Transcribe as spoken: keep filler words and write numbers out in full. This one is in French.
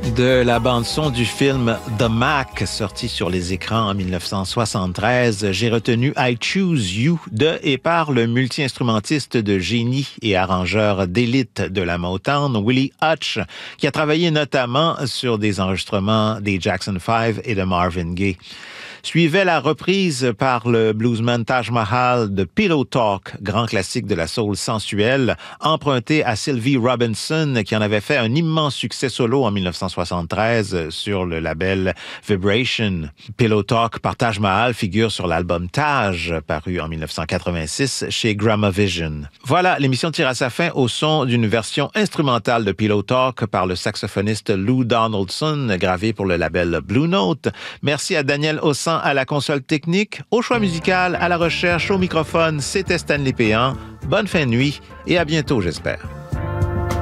De la bande-son du film The Mac, sorti sur les écrans en dix-neuf cent soixante-treize, j'ai retenu I Choose You de et par le multi-instrumentiste de génie et arrangeur d'élite de la Motown, Willie Hutch, qui a travaillé notamment sur des enregistrements des Jackson five et de Marvin Gaye. Suivait la reprise par le bluesman Taj Mahal de Pillow Talk, grand classique de la soul sensuelle, emprunté à Sylvie Robinson, qui en avait fait un immense succès solo en dix-neuf cent soixante-treize sur le label Vibration. Pillow Talk par Taj Mahal figure sur l'album Taj, paru en dix-neuf cent quatre-vingt-six chez Gramavision. Voilà, l'émission tire à sa fin au son d'une version instrumentale de Pillow Talk par le saxophoniste Lou Donaldson, gravé pour le label Blue Note. Merci à Daniel Ossan à la console technique, au choix musical, à la recherche, au microphone, c'était Stanley Péan. Bonne fin de nuit et à bientôt, j'espère.